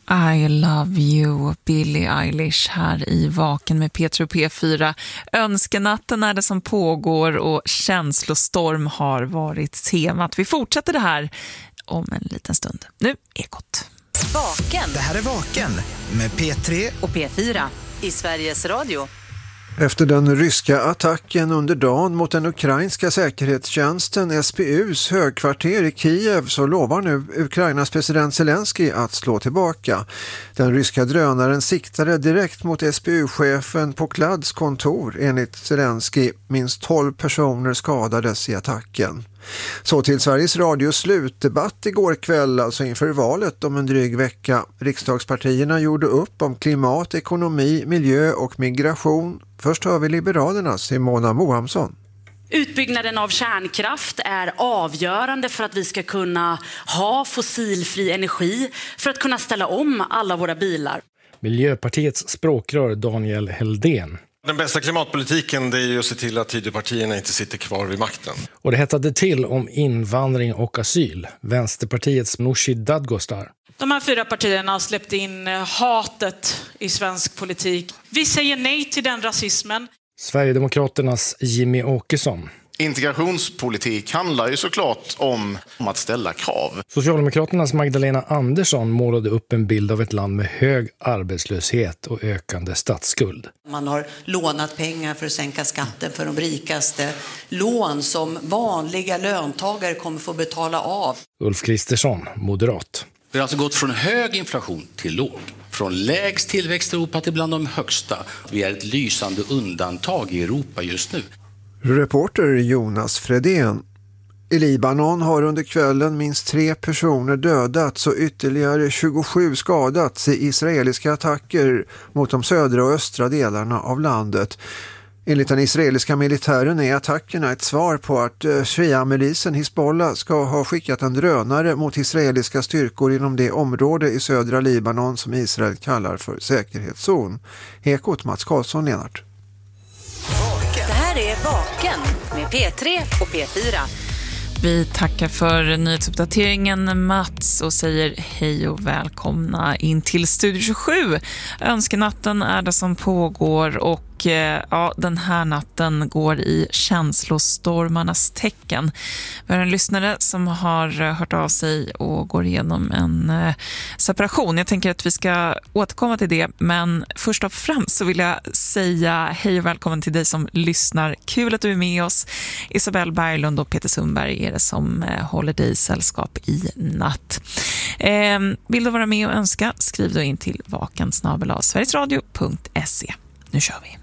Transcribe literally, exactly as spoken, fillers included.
I love you, Billie Eilish här i Vaken med P tre och P fyra. Önskenatten är det som pågår och känslostorm har varit temat. Vi fortsätter det här om en liten stund. Nu Ekot. Vaken. Det här är Vaken med P tre och P fyra i Sveriges Radio. Efter den ryska attacken under dagen mot den ukrainska säkerhetstjänsten S B U:s högkvarter i Kiev så lovar nu Ukrainas president Zelensky att slå tillbaka. Den ryska drönaren siktade direkt mot S B U-chefen på Klads kontor. Enligt Zelensky minst tolv personer skadades i attacken. Så till Sveriges Radios slutdebatt igår kväll, alltså inför valet om en dryg vecka. Riksdagspartierna gjorde upp om klimat, ekonomi, miljö och migration. Först hör vi Liberalernas Simona Mohamsson. Utbyggnaden av kärnkraft är avgörande för att vi ska kunna ha fossilfri energi, för att kunna ställa om alla våra bilar. Miljöpartiets språkrör Daniel Heldén. Den bästa klimatpolitiken det är ju att se till att Tidöpartierna inte sitter kvar vid makten. Och det hettade till om invandring och asyl. Vänsterpartiets Nooshi Dadgostar. De här fyra partierna har släppt in hatet i svensk politik. Vi säger nej till den rasismen. Sverigedemokraternas Jimmy Åkesson. Integrationspolitik handlar ju såklart om, om att ställa krav. Socialdemokraternas Magdalena Andersson målade upp en bild av ett land med hög arbetslöshet och ökande statsskuld. Man har lånat pengar för att sänka skatten för de rikaste. Lån som vanliga löntagare kommer få betala av. Ulf Kristersson, moderat. Vi har alltså gått från hög inflation till låg. Från lägst tillväxt i Europa till bland de högsta. Vi är ett lysande undantag i Europa just nu. Reporter Jonas Fredén. I Libanon har under kvällen minst tre personer dödats och ytterligare tjugosju skadats i israeliska attacker mot de södra och östra delarna av landet. Enligt den israeliska militären är attackerna ett svar på att Shia-milisen Hizbollah ska ha skickat en drönare mot israeliska styrkor inom det område i södra Libanon som Israel kallar för säkerhetszon. Ekot Mats Karlsson, Lennart. Det här är Vaken med P tre och P fyra. Vi tackar för nyhetsuppdateringen Mats och säger hej och välkomna in till Studio tjugosju. Önskenatten är det som pågår och ja, den här natten går i känslostormarnas tecken. Vi har en lyssnare som har hört av sig och går igenom en eh, separation. Jag tänker att vi ska återkomma till det, men först och främst så vill jag säga hej och välkommen till dig som lyssnar. Kul att du är med oss. Isabel Berglund och Peter Sundberg är det som eh, håller dig i sällskap i natt. Eh, vill du vara med och önska? Skriv då in till vaken snabel-a sverigesradio punkt se. Nu kör vi.